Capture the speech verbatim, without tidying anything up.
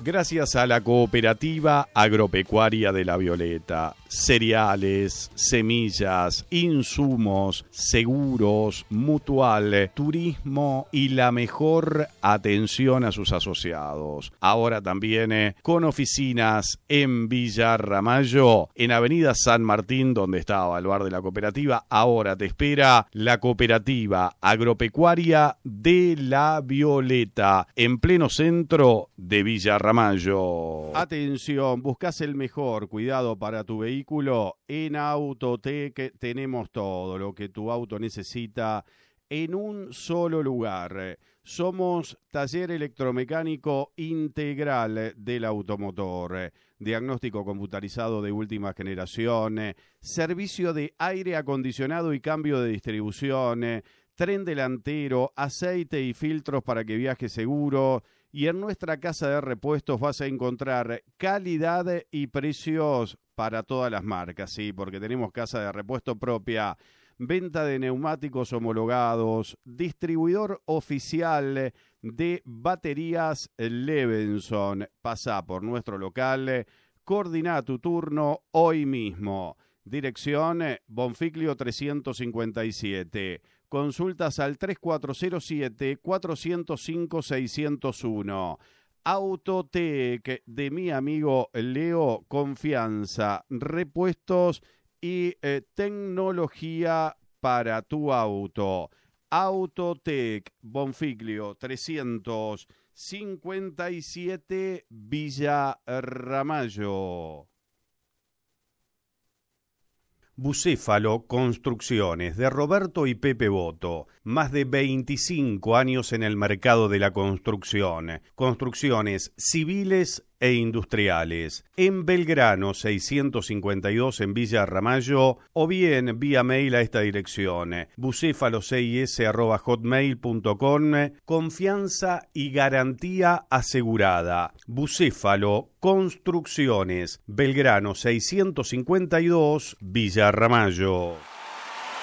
Gracias a la Cooperativa Agropecuaria de La Violeta, cereales, semillas, insumos, seguros, mutual, turismo y la mejor atención a sus asociados. Ahora también eh, con oficinas en Villa Ramallo, en Avenida San Martín, donde estaba el bar de la cooperativa. Ahora te espera la Cooperativa Agropecuaria de La Violeta, en pleno centro de Villa Ramallo. Atención, buscas el mejor cuidado para tu vehículo. En Autotec tenemos todo lo que tu auto necesita en un solo lugar. Somos taller electromecánico integral del automotor, diagnóstico computarizado de última generación, servicio de aire acondicionado y cambio de distribución, tren delantero, aceite y filtros para que viajes seguro. Y en nuestra casa de repuestos vas a encontrar calidad y precios para todas las marcas, ¿sí? Porque tenemos casa de repuesto propia, venta de neumáticos homologados, distribuidor oficial de baterías Levenson. Pasa por nuestro local, coordina tu turno hoy mismo. Dirección Bonficlio trescientos cincuenta y siete. Consultas al tres cuatro cero siete, cuatro cero cinco, seis cero uno. Autotec de mi amigo Leo, confianza, repuestos y eh, tecnología para tu auto. Autotec, Bonficlio trescientos cincuenta y siete, Villa Ramallo. Bucéfalo Construcciones, de Roberto y Pepe Boto. Más de veinticinco años en el mercado de la construcción. Construcciones civiles e industriales. En Belgrano seiscientos cincuenta y dos en Villa Ramallo, o bien vía mail a esta dirección: bucéfalo cis arroba hotmail punto com. Confianza y garantía asegurada. Bucéfalo Construcciones, Belgrano seiscientos cincuenta y dos, Villa Ramallo.